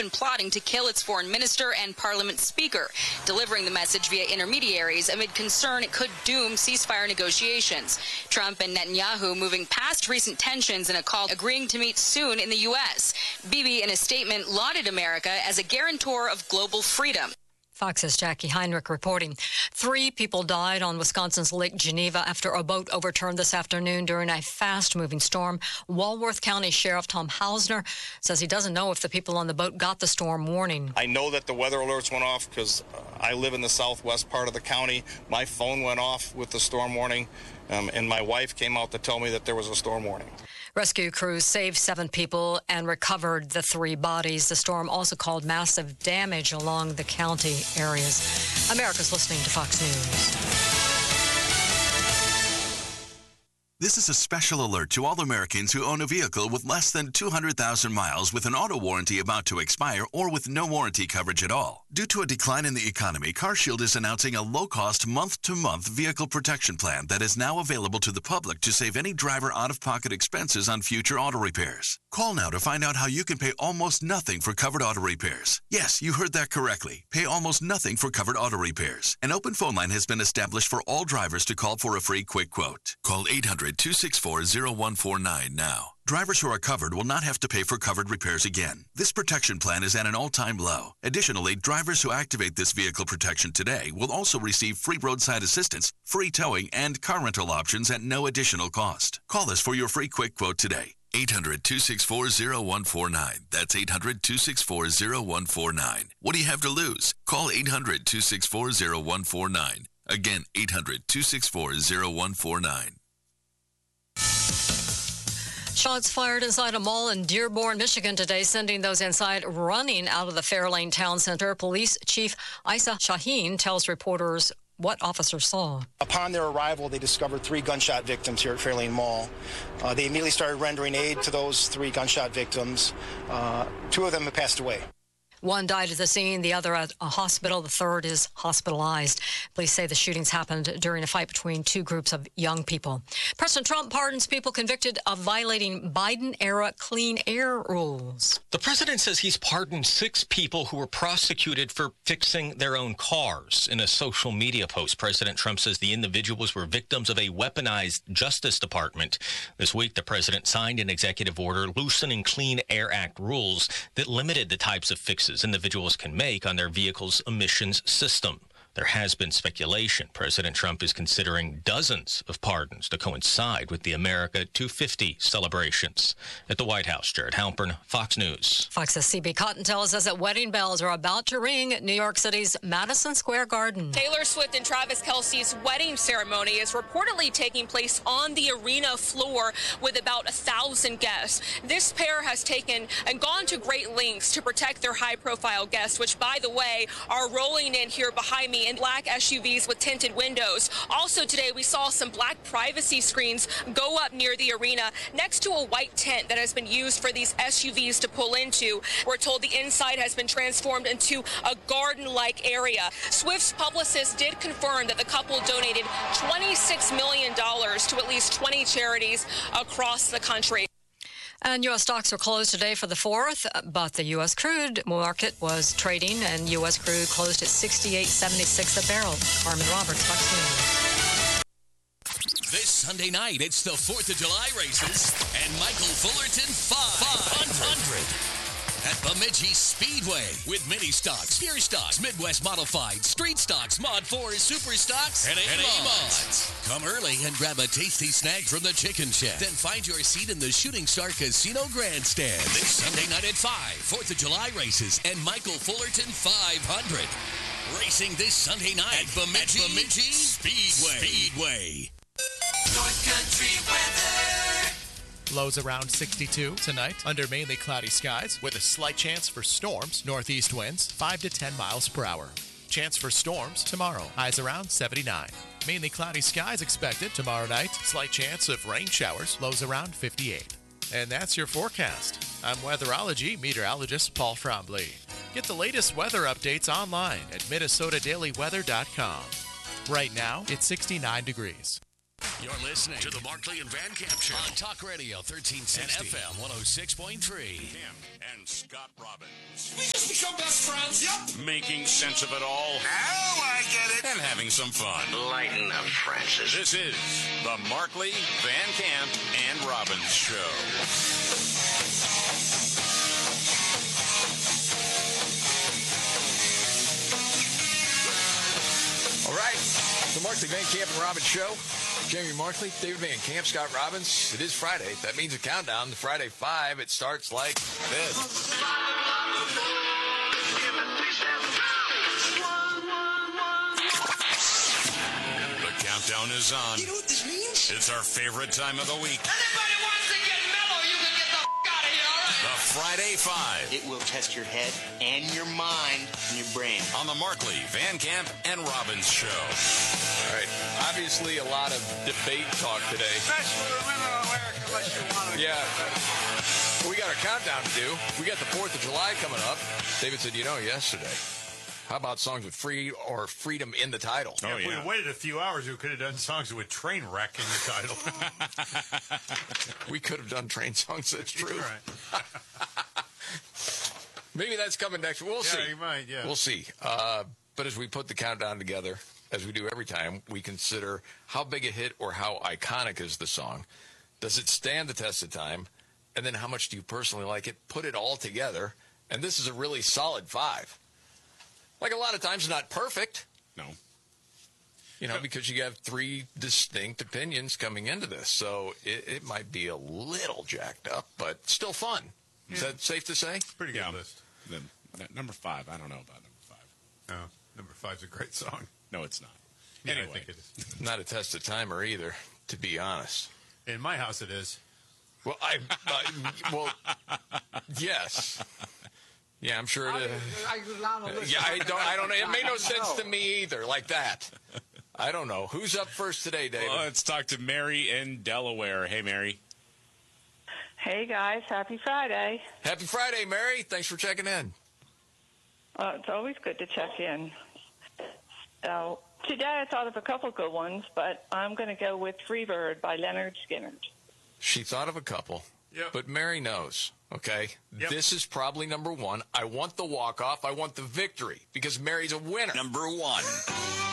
been plotting to kill its foreign minister and parliament speaker, delivering the message via intermediaries amid concern it could doom ceasefire negotiations. Trump and Netanyahu moving past recent tensions in a call agreeing to meet soon in the U.S. Bibi, in a statement, lauded America as a guarantor of global freedom. Fox's Jackie Heinrich reporting. 3 people died on Wisconsin's Lake Geneva after a boat overturned this afternoon during a fast-moving storm. Walworth County Sheriff Tom Hausner says he doesn't know if the people on the boat got the storm warning. I know that the weather alerts went off because I live in the southwest part of the county. My phone went off with the storm warning, and my wife came out to tell me that there was a storm warning. Rescue crews saved 7 people and recovered the 3 bodies. The storm also caused massive damage along the county areas. America's listening to Fox News. This is a special alert to all Americans who own a vehicle with less than 200,000 miles with an auto warranty about to expire or with no warranty coverage at all. Due to a decline in the economy, CarShield is announcing a low-cost month-to-month vehicle protection plan that is now available to the public to save any driver out-of-pocket expenses on future auto repairs. Call now to find out how you can pay almost nothing for covered auto repairs. Yes, you heard that correctly. Pay almost nothing for covered auto repairs. An open phone line has been established for all drivers to call for a free quick quote. Call 800-264-0149 now. Drivers who are covered will not have to pay for covered repairs again. This protection plan is at an all-time low. Additionally, drivers who activate this vehicle protection today will also receive free roadside assistance, free towing, and car rental options at no additional cost. Call us for your free quick quote today. 800-264-0149. That's 800-264-0149. What do you have to lose? Call 800-264-0149. Again, 800-264-0149. Shots fired inside a mall in Dearborn, Michigan today, sending those inside running out of the Fairlane Town Center. Police Chief Isa Shaheen tells reporters what officers saw. Upon their arrival, they discovered 3 gunshot victims here at Fairlane Mall. They immediately started rendering aid to those 3 gunshot victims. 2 of them have passed away. 1 died at the scene, the other at a hospital. The 3rd is hospitalized. Police say the shootings happened during a fight between 2 groups of young people. President Trump pardons people convicted of violating Biden-era clean air rules. The president says he's pardoned 6 people who were prosecuted for fixing their own cars. In a social media post, President Trump says the individuals were victims of a weaponized Justice Department. This week, the president signed an executive order loosening Clean Air Act rules that limited the types of fixes individuals can make on their vehicle's emissions system. There has been speculation President Trump is considering dozens of pardons to coincide with the America 250 celebrations. At the White House, Jared Halpern, Fox News. Fox's CB Cottontail says that wedding bells are about to ring at New York City's Madison Square Garden. Taylor Swift and Travis Kelce's wedding ceremony is reportedly taking place on the arena floor with about 1,000 guests. This pair has taken and gone to great lengths to protect their high-profile guests, which, by the way, are rolling in here behind me in black SUVs with tinted windows. Also today, we saw some black privacy screens go up near the arena next to a white tent that has been used for these SUVs to pull into. We're told the inside has been transformed into a garden-like area. Swift's publicist did confirm that the couple donated $26 million to at least 20 charities across the country. And U.S. stocks were closed today for the 4th, but the U.S. crude market was trading, and U.S. crude closed at $68.76 a barrel. Carmen Roberts, Fox News. This Sunday night, it's the 4th of July races and Michael Fullerton 500. At Bemidji Speedway with mini stocks, pure stocks, Midwest modified, street stocks, Mod 4, super stocks, and A-Mods. Come early and grab a tasty snack from the Chicken Shack. Then find your seat in the Shooting Star Casino Grandstand. This Sunday night at 5, 4th of July races and Michael Fullerton 500. Racing this Sunday night at Bemidji Speedway. North Country weather. Lows around 62 tonight under mainly cloudy skies with a slight chance for storms. Northeast winds 5 to 10 miles per hour. Chance for storms tomorrow. Highs around 79. Mainly cloudy skies expected tomorrow night. Slight chance of rain showers. Lows around 58. And that's your forecast. I'm weatherology meteorologist Paul Frombley. Get the latest weather updates online at MinnesotaDailyWeather.com. Right now, it's 69 degrees. You're listening to the Markley and Van Camp Show on Talk Radio 1360 and FM 106.3. Tim and Scott Robbins. become best friends? Yep. Making sense of it all. Now I get it. And having some fun. Lighten up, Francis. This is the Markley, Van Camp, and Robbins Show. All right, the Markley, Van Camp, and Robbins Show. Jamie Markley, David Van Camp, Scott Robbins. It is Friday. That means a countdown. The Friday 5, it starts like this. The countdown is on. You know what this means? It's our favorite time of the week. Anybody wants to get mellow, you can get the out of here, all right? The Friday 5. It will test your head and your mind and your brain. On the Markley, Van Camp, and Robbins Show. All right. Obviously, a lot of debate talk today. Especially the women of America, unless you want to. Yeah. We got our countdown to do. We got the 4th of July coming up. David said, yesterday, how about songs with free or freedom in the title? If we had waited a few hours, we could have done songs with train wreck in the title. We could have done train songs, that's true. Right. Maybe that's coming next. We'll see. You might, yeah. We'll see. But as we put the countdown together, as we do every time, we consider how big a hit or how iconic is the song. Does it stand the test of time? And then how much do you personally like it? Put it all together. And this is a really solid 5. Like a lot of times, not perfect. No. Because you have 3 distinct opinions coming into this. So it might be a little jacked up, but still fun. Is that safe to say? Pretty good list. Then number 5, I don't know about number 5. No, number 5's a great song. No, it's not. Yeah, Anyway. I think it is. Not a test of timer either, to be honest. In my house, it is. Well, yes. Yeah, I'm sure it is. I don't know. It made no sense to me either, like that. I don't know. Who's up first today, David? Well, let's talk to Mary in Delaware. Hey, Mary. Hey, guys. Happy Friday. Happy Friday, Mary. Thanks for checking in. It's always good to check in. Today I thought of a couple good ones, but I'm going to go with Freebird by Leonard Skinner. She thought of a couple, but Mary knows, okay? Yep. This is probably number 1. I want the walk-off. I want the victory because Mary's a winner. Number 1.